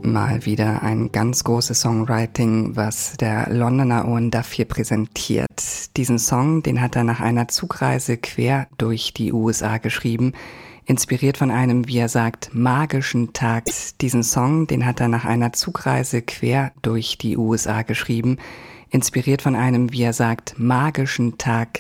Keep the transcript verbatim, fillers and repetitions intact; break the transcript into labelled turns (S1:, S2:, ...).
S1: Mal wieder ein ganz großes Songwriting, was der Londoner Owen Duff hier präsentiert. Diesen Song, den hat er nach einer Zugreise quer durch die U S A geschrieben, inspiriert von einem, wie er sagt, magischen Tag. Diesen Song, den hat er nach einer Zugreise quer durch die U S A geschrieben, inspiriert von einem, wie er sagt, magischen Tag